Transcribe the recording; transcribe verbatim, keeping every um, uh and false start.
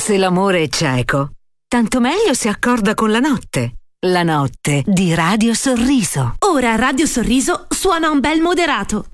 Se l'amore è cieco, tanto meglio si accorda con la notte. La notte di Radio Sorriso. Ora Radio Sorriso suona un bel moderato.